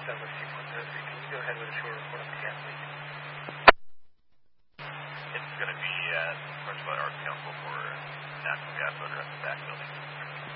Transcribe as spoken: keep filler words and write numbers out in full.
Southwest two point zero three. Can you go ahead with a short report on the gas leak? It's going to be at Northwest Arts Council for natural gas odor at the back building.